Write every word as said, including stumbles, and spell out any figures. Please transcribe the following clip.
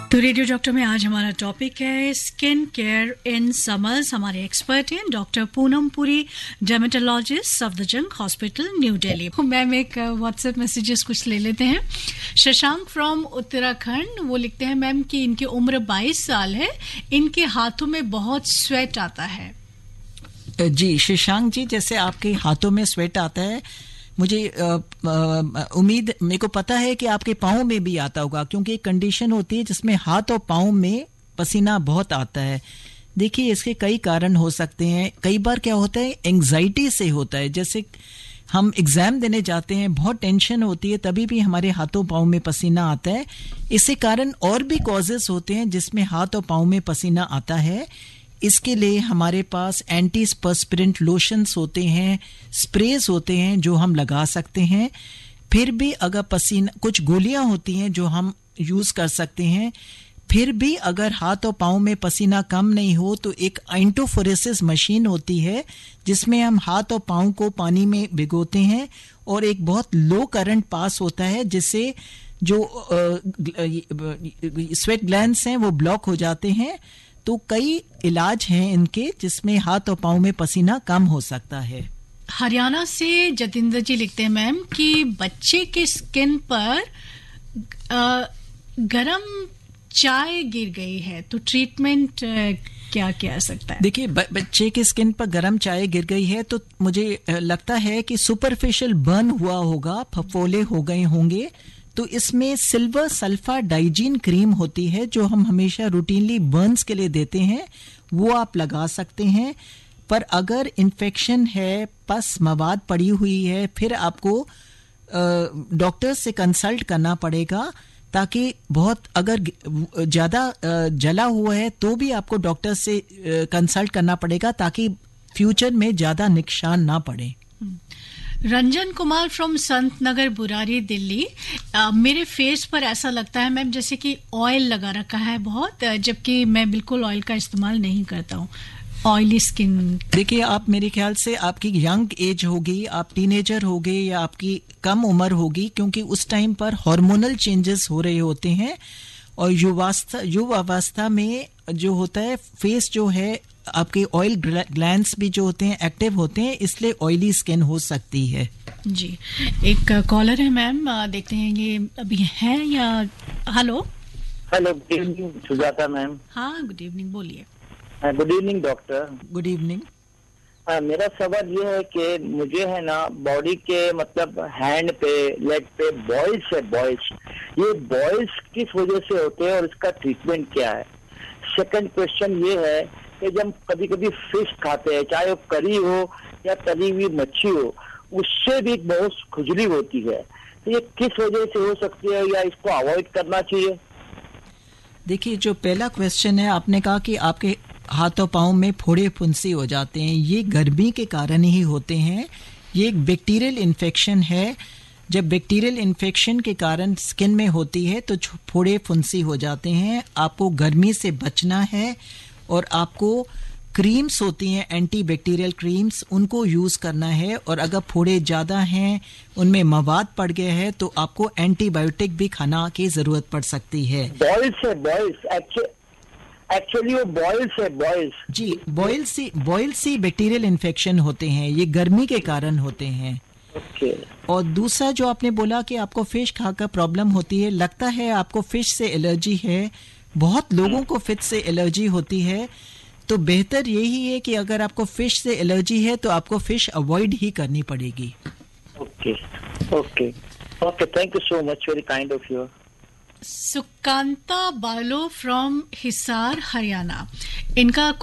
तो radio doctor में आज हमारा टॉपिक है स्किन केयर इन समर्स। हमारे एक्सपर्ट हैं doctor Poonam Puri, dermatologist, Safdarjung hospital, new Delhi. Ma'am एक व्हाट्सएप मैसेजेस कुछ ले लेते हैं। शशांक फ्रॉम उत्तराखंड, वो लिखते हैं मैम कि इनकी उम्र बाईस साल है, इनके हाथों में बहुत स्वेट आता है। जी शशांक जी, जैसे आपके हाथों में स्वेट आता है, मुझे उम्मीद मेरे को पता है कि आपके पाँव में भी आता होगा, क्योंकि एक कंडीशन होती है जिसमें हाथ और पाँव में पसीना बहुत आता है। देखिए इसके कई कारण हो सकते हैं। कई बार क्या होता है, एंग्जाइटी से होता है। जैसे हम एग्जाम देने जाते हैं, बहुत टेंशन होती है, तभी भी हमारे हाथों पाँव में पसीना आता है। इसके कारण और भी कॉजेस होते हैं जिसमें हाथ और पाँव में पसीना आता है। इसके लिए हमारे पास एंटी पर्स्पिरेंट लोशंस होते हैं, स्प्रेज होते हैं जो हम लगा सकते हैं। फिर भी अगर पसीना, कुछ गोलियां होती हैं जो हम यूज कर सकते हैं। फिर भी अगर हाथ और पाँव में पसीना कम नहीं हो तो एक आइंटोफोरेसिस मशीन होती है जिसमें हम हाथ और पाँव को पानी में भिगोते हैं और एक बहुत लो करंट पास होता है, जिससे जो स्वेट ग्लैंड्स हैं वो ब्लॉक हो जाते हैं। तो कई इलाज हैं इनके जिसमें हाथ और पाँव में पसीना कम हो सकता है। हरियाणा से जतिंदर जी लिखते हैं मैम कि बच्चे के स्किन पर गरम चाय गिर गई है, तो ट्रीटमेंट क्या किया सकता है? देखिए बच्चे के स्किन पर गरम चाय गिर गई है तो मुझे लगता है कि सुपरफिशियल बर्न हुआ होगा, फफोले हो गए होंगे। तो इसमें सिल्वर सल्फा डाइजीन क्रीम होती है जो हम हमेशा रूटीनली बर्न्स के लिए देते हैं, वो आप लगा सकते हैं। पर अगर इन्फेक्शन है, पस मवाद पड़ी हुई है, फिर आपको डॉक्टर से कंसल्ट करना पड़ेगा, ताकि बहुत अगर ज़्यादा जला हुआ है तो भी आपको डॉक्टर से कंसल्ट करना पड़ेगा ताकि फ्यूचर में ज़्यादा नुकसान ना पड़े। रंजन कुमार फ्रॉम संत नगर बुरारी, दिल्ली, आ, मेरे फेस पर ऐसा लगता है मैम जैसे कि ऑयल लगा रखा है बहुत, जबकि मैं बिल्कुल ऑयल का इस्तेमाल नहीं करता हूँ। Oily skin. देखिए आप, मेरे ख्याल से आपकी यंग एज होगी, आप टीनेजर होगे या आपकी कम उम्र होगी, क्योंकि उस टाइम पर हार्मोनल चेंजेस हो रहे होते हैं और युवावस्था युवावस्था में जो होता है फेस जो है, आपके ऑयल ग्लैंड्स भी जो होते हैं एक्टिव होते हैं, इसलिए ऑयली स्किन हो सकती है। जी एक कॉलर है मैम, देखते हैं ये अभी है या। Hello hello, good evening Sujata ma'am. हाँ गुड इवनिंग, बोलिए। Good evening doctor. Good evening. मेरा सवाल ये है कि मुझे है ना बॉडी के मतलब हैंड पे, लेग पे बॉयल्स है, बॉयल्स। ये बॉयल्स किस वजह से होते हैं और इसका ट्रीटमेंट क्या है? सेकंड क्वेश्चन ये है कि जब कभी कभी फिश खाते हैं, चाहे वो करी हो या तली हुई मच्छी हो, उससे भी बहुत खुजली होती है। तो ये किस वजह से हो सकती है या इसको अवॉइड करना चाहिए? देखिए जो पहला क्वेश्चन है, आपने कहा कि आपके हाथों पाँव में फोड़े फुंसी हो जाते हैं, ये गर्मी के कारण ही होते हैं। ये एक बैक्टीरियल इन्फेक्शन है। जब बैक्टीरियल इन्फेक्शन के कारण स्किन में होती है तो फोड़े फुंसी हो जाते हैं। आपको गर्मी से बचना है और आपको क्रीम्स होती हैं, एंटी बैक्टीरियल क्रीम्स, उनको यूज़ करना है। और अगर फोड़े ज़्यादा हैं, उनमें मवाद पड़ गया है, तो आपको एंटीबायोटिक भी खाना की ज़रूरत पड़ सकती है। बॉयल्स है, बॉयल्स एक्चुअली वो बॉयल्स है, बॉयल्स। जी बॉयल सी बॉयल सी बैक्टीरियल इन्फेक्शन होते हैं, ये गर्मी के कारण होते हैं। ओके। और दूसरा जो आपने बोला कि आपको फिश खाकर प्रॉब्लम होती है, लगता है आपको फिश से एलर्जी है। बहुत लोगों को फिश से एलर्जी होती है, तो बेहतर यही है कि अगर आपको फिश से एलर्जी है तो आपको फिश अवॉइड ही करनी पड़ेगी। Okay okay okay, thank you so much, very kind of you. Sukanta बालो फ्रॉम हिसार, हरियाणा, इनका